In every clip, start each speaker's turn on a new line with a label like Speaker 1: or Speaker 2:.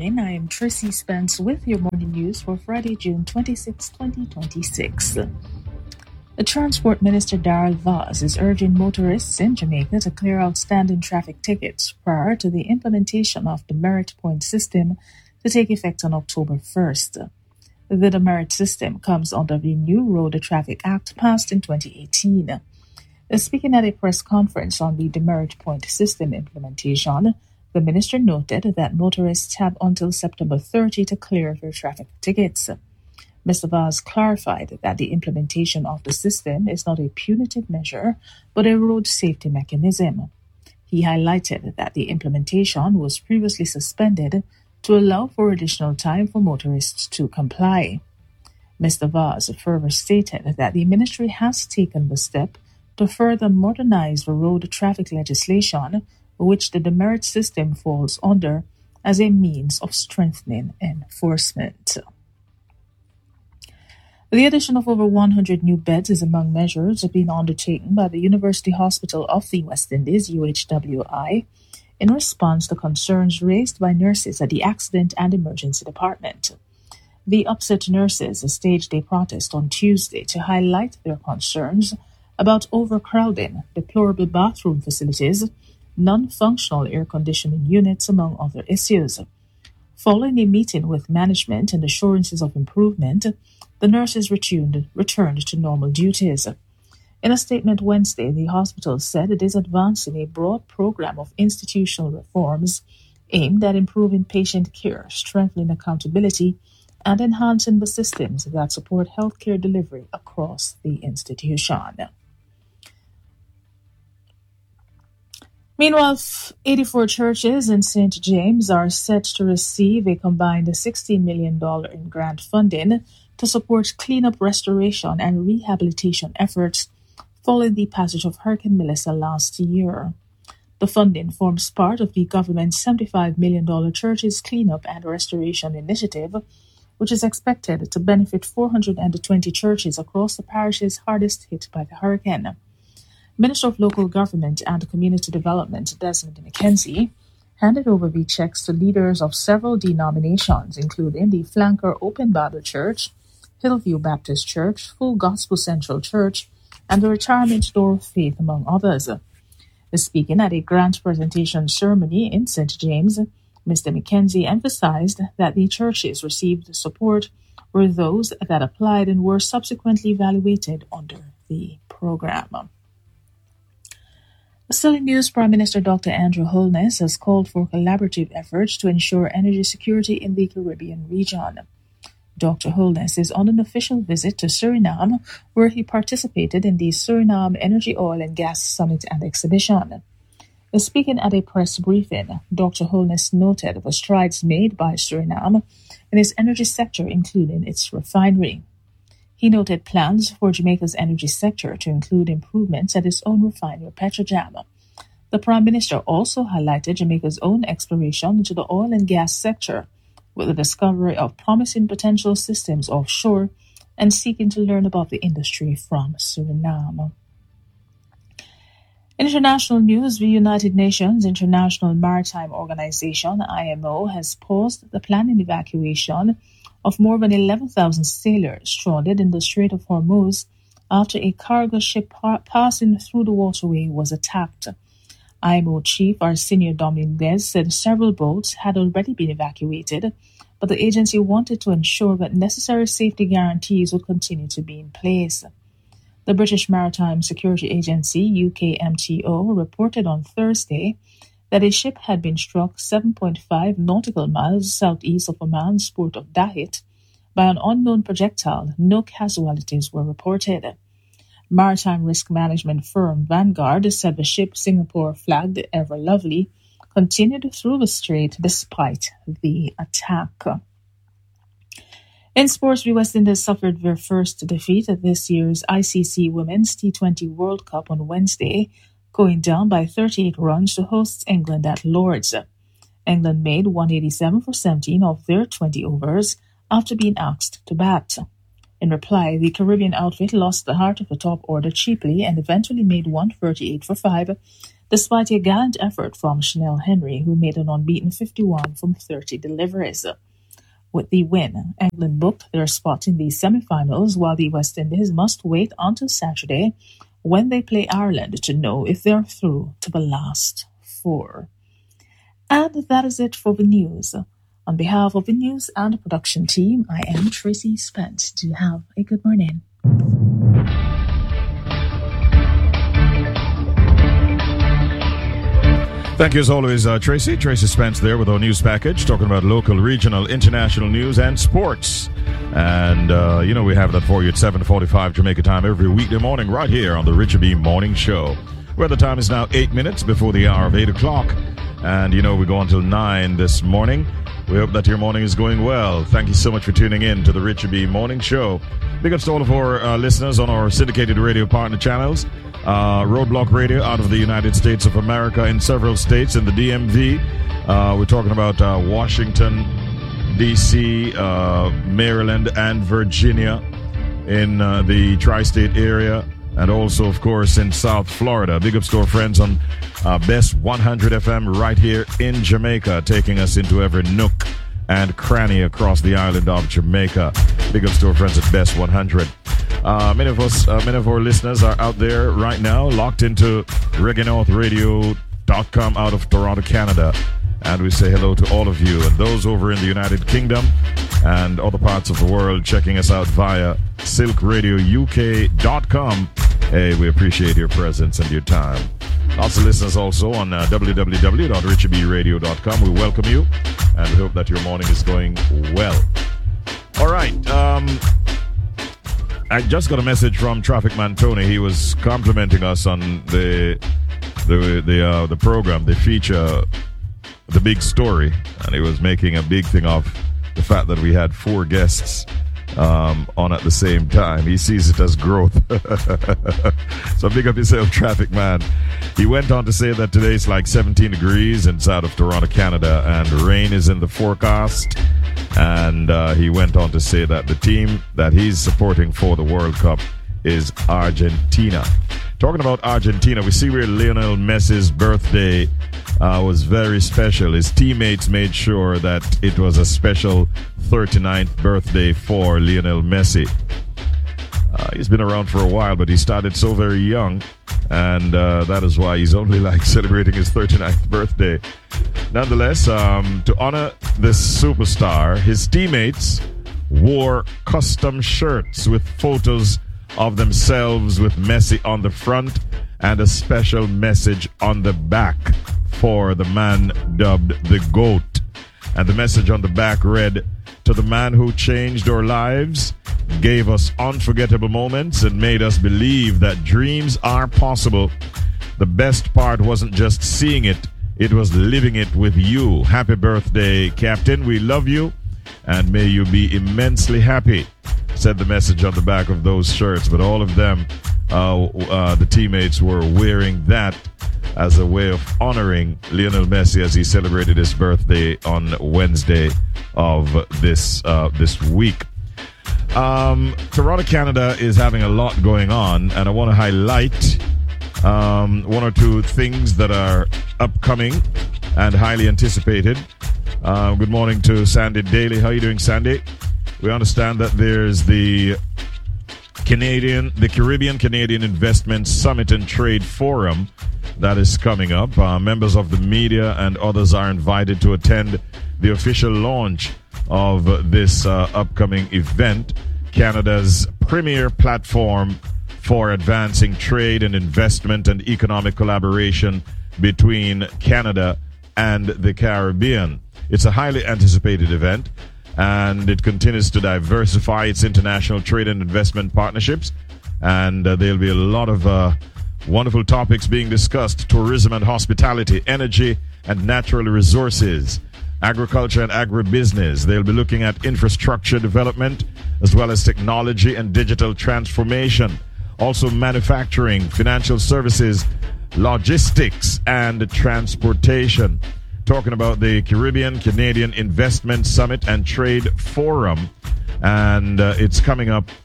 Speaker 1: morning. I am Tracy Spence with your morning news for Friday, June 26, 2026. The Transport Minister Darrell Vaz is urging motorists in Jamaica to clear outstanding traffic tickets prior to the implementation of the Merit Point system to take effect on October 1st. The demerit system comes under the new Road Traffic Act passed in 2018. Speaking at a press conference on the demerit point system implementation, the minister noted that motorists have until September 30 to clear their traffic tickets. Mr. Vaz clarified that the implementation of the system is not a punitive measure, but a road safety mechanism. He highlighted that the implementation was previously suspended to allow for additional time for motorists to comply. Mr. Vaz further stated that the ministry has taken the step to further modernize the road traffic legislation, which the demerit system falls under, as a means of strengthening enforcement. The addition of over 100 new beds is among measures being undertaken by the University Hospital of the West Indies, UHWI, in response to concerns raised by nurses at the Accident and Emergency Department. The upset nurses staged a protest on Tuesday to highlight their concerns about overcrowding, deplorable bathroom facilities, non-functional air conditioning units, among other issues. Following a meeting with management and assurances of improvement, the nurses returned to normal duties. In a statement Wednesday, the hospital said it is advancing a broad program of institutional reforms aimed at improving patient care, strengthening accountability, and enhancing the systems that support healthcare delivery across the institution. Meanwhile, 84 churches in St. James are set to receive a combined $16 million in grant funding to support cleanup, restoration, and rehabilitation efforts following the passage of Hurricane Melissa last year. The funding forms part of the government's $75 million Churches Cleanup and Restoration Initiative, which is expected to benefit 420 churches across the parishes hardest hit by the hurricane. Minister of Local Government and Community Development Desmond McKenzie handed over the checks to leaders of several denominations, including the Flanker Open Bible Church, Hillview Baptist Church, Full Gospel Central Church, and the Retirement Door of Faith, among others. Speaking at a grant presentation ceremony in St. James, Mr. McKenzie emphasized that the churches received support were those that applied and were subsequently evaluated under the program. Still in news, Prime Minister Dr. Andrew Holness has called for collaborative efforts to ensure energy security in the Caribbean region. Dr. Holness is on an official visit to Suriname, where he participated in the Suriname Energy, Oil and Gas Summit and Exhibition. Speaking at a press briefing, Dr. Holness noted the strides made by Suriname in its energy sector, including its refinery. He noted plans for Jamaica's energy sector to include improvements at its own refinery, Petrojam. The Prime Minister also highlighted Jamaica's own exploration into the oil and gas sector, with the discovery of promising potential systems offshore and seeking to learn about the industry from Suriname. International news, the United Nations International Maritime Organization, IMO, has paused the planned evacuation of more than 11,000 sailors stranded in the Strait of Hormuz after a cargo ship passing through the waterway was attacked. IMO Chief Arsenio Dominguez said several boats had already been evacuated, but the agency wanted to ensure that necessary safety guarantees would continue to be in place. The British Maritime Security Agency, UKMTO, reported on Thursday that a ship had been struck 7.5 nautical miles southeast of Oman's port of Dahit by an unknown projectile. No casualties were reported. Maritime risk management firm Vanguard said the ship, Singapore-flagged Ever Lovely, continued through the strait despite the attack. In sports, the West Indies suffered their first defeat at this year's ICC Women's T20 World Cup on Wednesday, going down by 38 runs to hosts England at Lord's. England made 187 for 17 of their 20 overs after being asked to bat. In reply, the Caribbean outfit lost the heart of the top order cheaply and eventually made 138 for 5, despite a gallant effort from Chanel Henry, who made an unbeaten 51 from 30 deliveries. With the win, England booked their spot in the semi-finals, while the West Indies must wait until Saturday when they play Ireland to know if they're through to the last 4. And that is it for the news. On behalf of the news and production team, I am Tracy Spence. Do have a good morning.
Speaker 2: Thank you as always, Tracy. Tracy Spence there with our news package, talking about local, regional, international news and sports. And, we have that for you at 7:45 Jamaica time every weekday morning right here on the Richard B. Morning Show, where the time is now 8 minutes before the hour of 8 o'clock. And, we go until 9 this morning. We hope that your morning is going well. Thank you so much for tuning in to the Richard B. Morning Show. Big ups to all of our listeners on our syndicated radio partner channels. Roadblock Radio out of the United States of America in several states in the DMV. We're talking about Washington, D.C., Maryland, and Virginia in the tri-state area, and also, of course, in South Florida. Big ups to our friends on Best 100 FM right here in Jamaica, taking us into every nook and cranny across the island of Jamaica. Big ups to our friends at Best 100. Many of our listeners are out there right now, locked into reggaenorthradio.com out of Toronto, Canada. And we say hello to all of you and those over in the United Kingdom and other parts of the world checking us out via silkradiouk.com. Hey, we appreciate your presence and your time. Lots of listeners also on www.richardbradio.com. We welcome you and we hope that your morning is going well. All right. I just got a message from Traffic Man Tony. He was complimenting us on the program, the feature, The Big Story, and he was making a big thing of the fact that we had 4 guests on at the same time. He sees it as growth. So big up yourself, Traffic Man. He went on to say that today it's like 17 degrees inside of Toronto, Canada, and rain is in the forecast. And he went on to say that the team that he's supporting for the World Cup is Argentina. Talking about Argentina, we see where Lionel Messi's birthday was very special. His teammates made sure that it was a special 39th birthday for Lionel Messi. He's been around for a while, but he started so very young, and that is why he's only celebrating his 39th birthday. Nonetheless, to honor this superstar, his teammates wore custom shirts with photos of themselves with Messi on the front and a special message on the back for the man dubbed the GOAT. And the message on the back read, "To the man who changed our lives, gave us unforgettable moments, and made us believe that dreams are possible. The best part wasn't just seeing it, it was living it with you. Happy birthday, Captain. We love you, and may you be immensely happy," said the message on the back of those shirts. But all of them, the teammates were wearing that as a way of honoring Lionel Messi as he celebrated his birthday on Wednesday of this week. Toronto, Canada is having a lot going on, and I want to highlight one or two things that are upcoming and highly anticipated. Good morning to Sandy Daly. How are you doing, Sandy? We understand that there's the Caribbean Canadian Investment Summit and Trade Forum that is coming up. Members of the media and others are invited to attend the official launch of this upcoming event, Canada's premier platform for advancing trade and investment and economic collaboration between Canada and the Caribbean. It's a highly anticipated event, and it continues to diversify its international trade and investment partnerships. And there'll be a lot of wonderful topics being discussed: tourism and hospitality, energy and natural resources, agriculture and agribusiness. They'll be looking at infrastructure development as well as technology and digital transformation, also manufacturing, financial services, logistics, and transportation. Talking about the Caribbean Canadian Investment Summit and Trade Forum, and it's coming up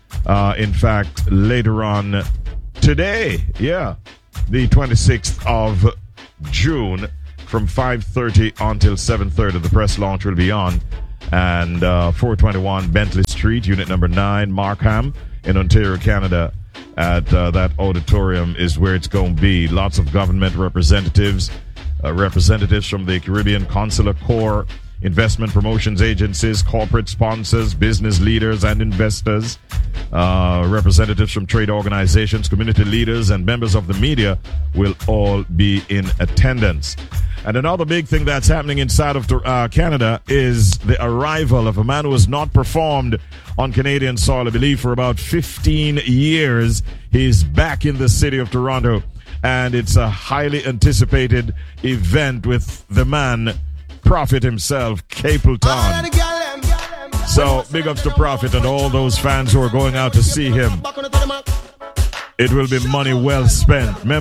Speaker 2: In fact, later on today, the 26th of June, from 5:30 until 7:30, the press launch will be on. And 421 Bentley Street, unit number 9, Markham, in Ontario, Canada. At that auditorium is where it's going to be. Lots of government representatives, representatives from the Caribbean Consular Corps, investment promotions agencies, corporate sponsors, business leaders and investors, representatives from trade organizations, community leaders, and members of the media will all be in attendance. And another big thing that's happening inside of Canada is the arrival of a man who has not performed on Canadian soil, I believe, for about 15 years. He's back in the city of Toronto, and it's a highly anticipated event with the man, Prophet himself, Capleton. So, big ups to Prophet and all those fans who are going out to see him. It will be money well spent.